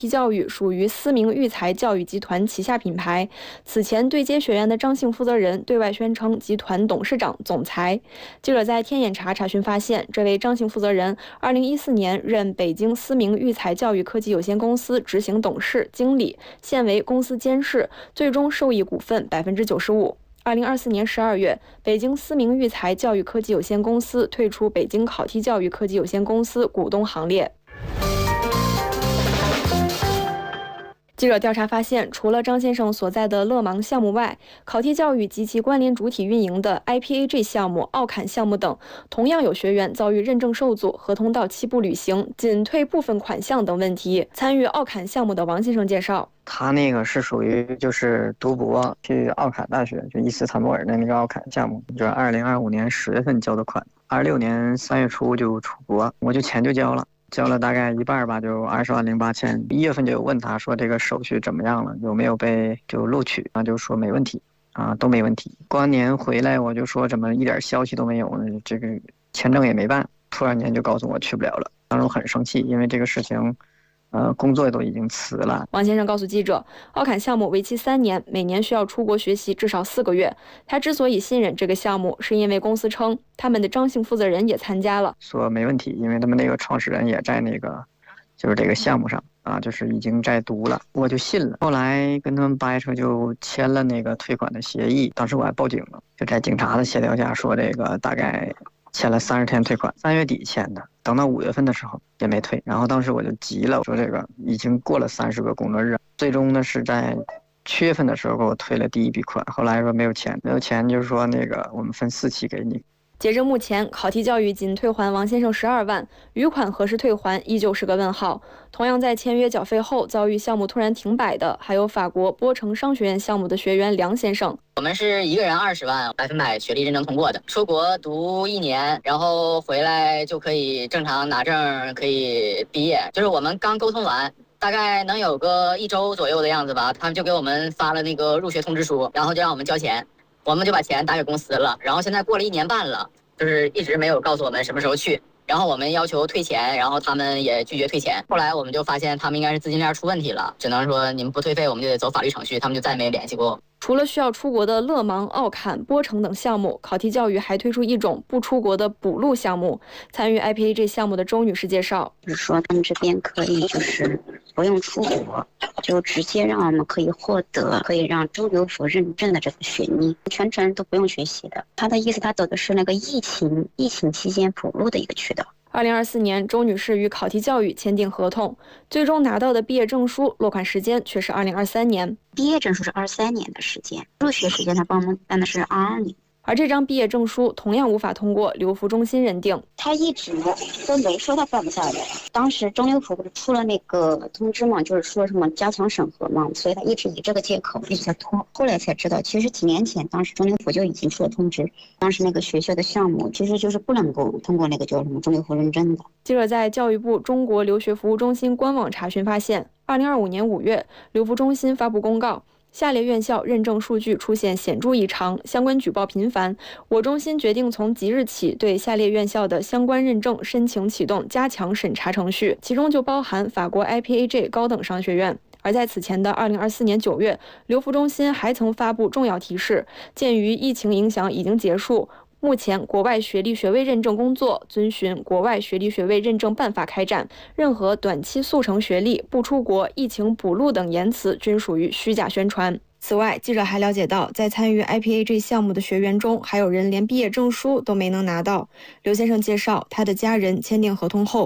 教育属于思明育才教育集团旗下品牌。此前对接学员的张姓负责人对外宣称集团董事长、总裁。记者在天眼查询发现，这位张姓负责人2014年任北京思明育才教育科技有限公司执行董事、经理，现为公司监事，最终受益股份95%。2024年12月，北京思明育才教育科技有限公司退出北京考题教育科技有限公司股东行列。记者调查发现，除了张先生所在的乐芒项目外，考题教育及其关联主体运营的 IPAG 项目、奥坎项目等，同样有学员遭遇认证受阻、合同到期不履行、仅退部分款项等问题。参与奥坎项目的王先生介绍， 他那个是属于就是读博去奥坎大学，就伊斯坦布尔的那个奥坎项目，就是2025年10月份交的款，26年3月初就出国，我就钱就交了。交了大概一半吧，就20.08万。1月份就有问他说这个手续怎么样了，有没有被就录取啊？就说没问题啊，都没问题。过完年回来我就说怎么一点消息都没有呢？这个签证也没办，突然间就告诉我去不了了。当时我很生气，因为这个事情。工作都已经辞了。 王先生告诉记者，奥坎项目为期3年，每年需要出国学习至少4个月。他之所以信任这个项目，是因为公司称他们的张姓负责人也参加了， 说没问题，因为他们那个创始人也在那个就是这个项目上啊，就是已经在读了，我就信了。后来跟他们掰扯，就签了那个退款的协议。当时我还报警了，就在警察的协调下说这个大概签了30天退款，3月底签的，等到5月份的时候也没退，然后当时我就急了，我说这个已经过了30个工作日，最终呢是在7月份的时候给我退了第一笔款，后来说没有钱就是说那个我们分4期给你。 截至目前，考题教育仅退还王先生12万，余款何时退还依旧是个问号。同样在签约缴费后遭遇项目突然停摆的，还有法国波城商学院项目的学员梁先生。 我们是一个人20万100%学历认证通过的，出国读1年，然后回来就可以正常拿证，可以毕业。就是我们刚沟通完。大概能有个1周左右的样子吧，他们就给我们发了那个入学通知书，然后就让我们交钱，我们就把钱打给公司了。然后现在过了1年半了，就是一直没有告诉我们什么时候去。然后我们要求退钱，然后他们也拒绝退钱。后来我们就发现他们应该是资金链出问题了，只能说你们不退费，我们就得走法律程序。他们就再也没联系过。 除了需要出国的乐芒、奥坎、波城等项目，考题教育还推出一种不出国的补录项目。参与 IPAG 项目的周女士介绍， 就是说他们这边可以就是不用出国，就直接让我们可以获得可以让中留服认证的这个学历，全程都不用学习的。他的意思，他走的是那个疫情期间补录的一个渠道。 2024年，周女士与考题教育签订合同，最终拿到的毕业证书落款时间却是2023年。 毕业证书是23年的时间，入学时间他帮我们办的是22年。 而这张毕业证书同样无法通过留服中心认定。 他一直都没说他办不下来。当时中留服不是出了那个通知嘛，就是说什么加强审核嘛，所以他一直以这个借口一直在拖。后来才知道，其实几年前当时中留服就已经出了通知，当时那个学校的项目其实就是不能够通过那个叫什么中留服认证的。 记者在教育部中国留学服务中心官网查询发现，2025年5月，留服中心发布公告。下列院校认证数据出现显著异常，相关举报频繁。我中心决定从即日起对下列院校的相关认证申请启动加强审查程序，其中就包含法国 IPAG 高等商学院。而在此前的2024年9月，留服中心还曾发布重要提示，鉴于疫情影响已经结束，目前国外学历学位认证工作遵循国外学历学位认证办法开展，任何短期速成学历、不出国、疫情补录等言辞均属于虚假宣传。此外，记者还了解到，在参与 IPAG 项目的学员中，还有人连毕业证书都没能拿到。刘先生介绍，他的家人签订合同后